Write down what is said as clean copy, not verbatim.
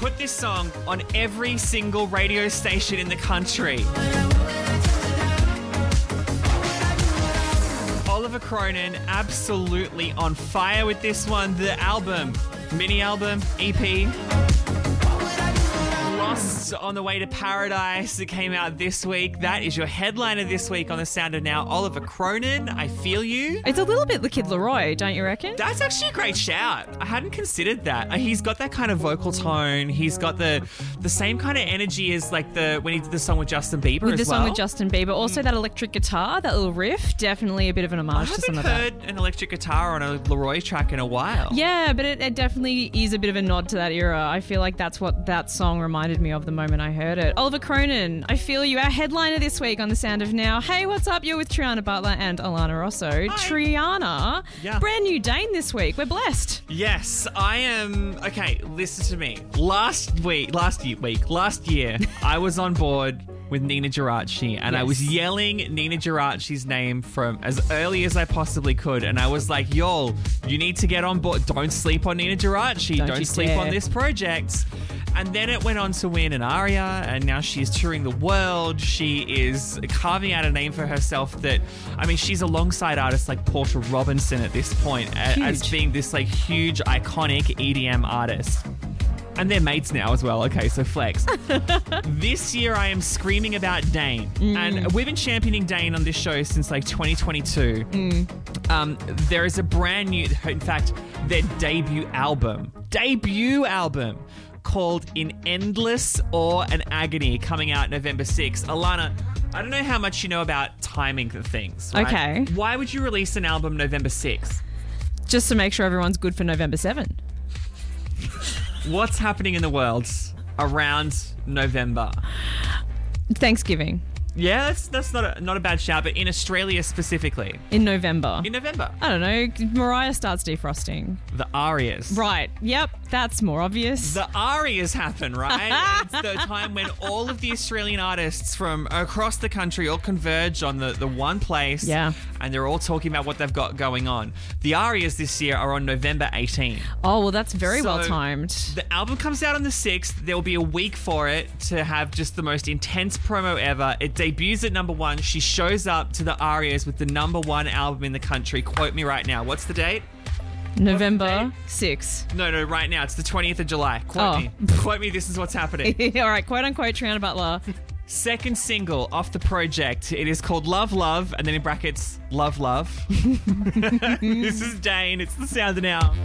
put this song on every single radio station in the country. Oliver Cronin, absolutely on fire with this one. The album, mini album, EP. Lost on the Way to Paradise that came out this week. That is your headliner this week on The Sound of Now. Oliver Cronin, I Feel You. It's a little bit the Kid Laroi, don't you reckon? That's actually a great shout. I hadn't considered that. He's got that kind of vocal tone. He's got the same kind of energy as like when he did the song with Justin Bieber With as the well. song with Justin Bieber. Also that electric guitar, that little riff, definitely a bit of an homage to some of I that. haven't heard an electric guitar on a Leroy track in a while. Yeah, but it definitely is a bit of a nod to that era. I feel like that's what that song reminded me of the moment I heard it. Oliver Cronin, I Feel You, our headliner this week on The Sound of Now. Hey, what's up? You're with Triana Butler and Alana Rosso. Hi. Triana, brand new Dane this week. We're blessed. Yes, I am. Okay, listen to me. Last year, I was on board with Nina Geraci, and I was yelling Nina Geraci's name from as early as I possibly could, and I was like, "Y'all, you need to get on board. Don't sleep on Nina Geraci. Don't Don't you sleep dare. on this project." And then it went on to win an ARIA, and now she's touring the world. She is carving out a name for herself that, I mean, she's alongside artists like Portia Robinson at this point as being this like huge, iconic EDM artist. And they're mates now as well. Okay, so flex. This year I am screaming about Dane. And we've been championing Dane on this show since like 2022. There is a brand new, in fact, their debut album called In Endless Awe and Agony, coming out November 6th. Alana, I don't know how much you know about timing of things, right? Okay. Why would you release an album November 6th? Just to make sure everyone's good for November 7. What's happening in the world around November? Thanksgiving. Yeah, that's not a bad shout, but in Australia specifically. In November. In November. I don't know. Mariah starts defrosting. The ARIAs. Right. Yep. That's more obvious. The ARIAs happen, right? It's the time when all of the Australian artists from across the country all converge on the one place. Yeah. And they're all talking about what they've got going on. The ARIAs this year are on November 18. Oh, well, that's very So, well timed. The album comes out on the 6th. There will be a week for it to have just the most intense promo ever. It debuts at number 1. She shows up to the ARIAs with the number 1 album in the country. Quote me right now. What's the date? November 6th. No, right now. It's the 20th of July. Quote me. Quote me. This is what's happening. All right, quote unquote, Triana Butler. Second single off the project. It is called Love, Love, and then in brackets, Love, Love. This is Dane. It's The Sound of Now.